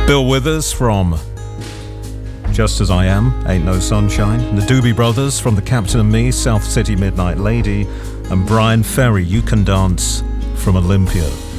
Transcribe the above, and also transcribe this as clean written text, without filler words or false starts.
Bill Withers from Just As I Am, Ain't No Sunshine. The Doobie Brothers from The Captain and Me, South City Midnight Lady. And Brian Ferry, You Can Dance from Olympia.